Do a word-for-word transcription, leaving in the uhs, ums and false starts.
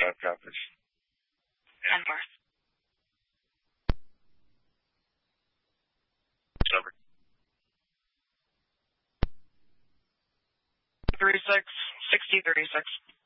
five copies. ten four. Over. three six, sixty thirty-six.